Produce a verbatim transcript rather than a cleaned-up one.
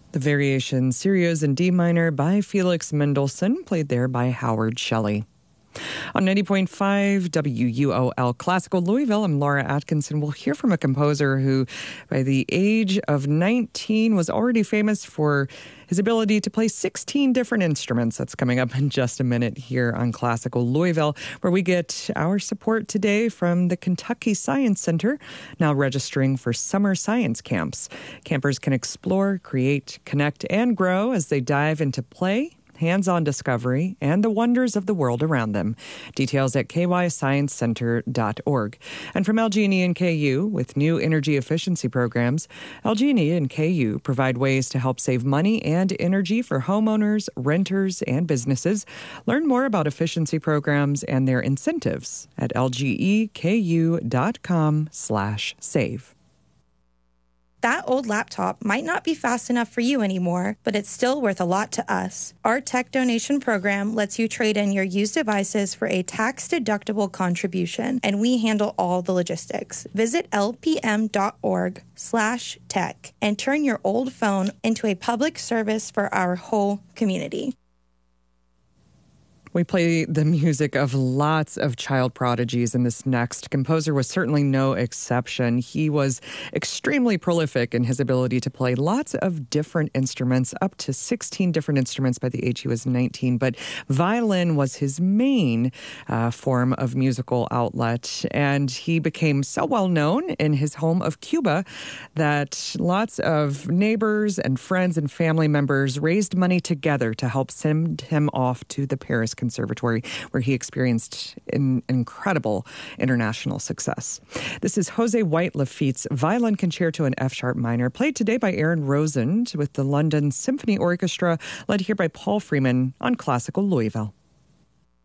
The variation Serios in D minor by Felix Mendelssohn, played there by Howard Shelley. On ninety point five W U O L Classical Louisville, I'm Laura Atkinson. We'll hear from a composer who, by the age of nineteen, was already famous for his ability to play sixteen different instruments. That's coming up in just a minute here on Classical Louisville, where we get our support today from the Kentucky Science Center, now registering for summer science camps. Campers can explore, create, connect, and grow as they dive into play, hands-on discovery, and the wonders of the world around them. Details at k y science center dot org. And from L G and E and K U, with new energy efficiency programs, L G and E and K U provide ways to help save money and energy for homeowners, renters, and businesses. Learn more about efficiency programs and their incentives at l g e k u dot com slash save. That old laptop might not be fast enough for you anymore, but it's still worth a lot to us. Our tech donation program lets you trade in your used devices for a tax-deductible contribution, and we handle all the logistics. Visit lpm.org slash tech and turn your old phone into a public service for our whole community. We play the music of lots of child prodigies, and this next composer was certainly no exception. He was extremely prolific in his ability to play lots of different instruments, up to sixteen different instruments by the age he was nineteen. But violin was his main uh, form of musical outlet, and he became so well known in his home of Cuba that lots of neighbors and friends and family members raised money together to help send him off to the Paris Conservatory, where he experienced an incredible international success. This is Jose White Lafitte's Violin Concerto in F-sharp minor, played today by Aaron Rosen with the London Symphony Orchestra, led here by Paul Freeman on Classical Louisville.